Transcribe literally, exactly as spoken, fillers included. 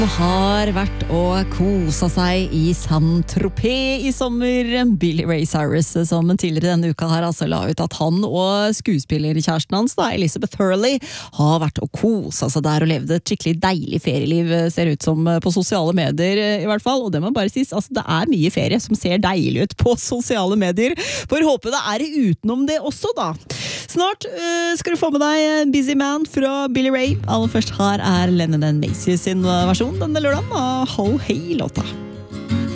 Har vært og kosa seg i Saint-Tropez i sommer. Billy Ray Cyrus, som tidligere denne uka her altså la ut at han og skuespillerkjæresten hans, da, Elizabeth Hurley, har vært og kosa seg der og levde et skikkelig deilig ferieliv, ser ut som på sosiale medier i hvert fall. Og det må bare sies, altså det er mye ferie som ser deilig ut på sosiale medier. For håper det er utenom det også, da. Snart uh, skal du få med deg Busy Man fra Billy Ray. Aller først her er Lennon and Macy sin versjon denne lørdagen av Ho Hey låta.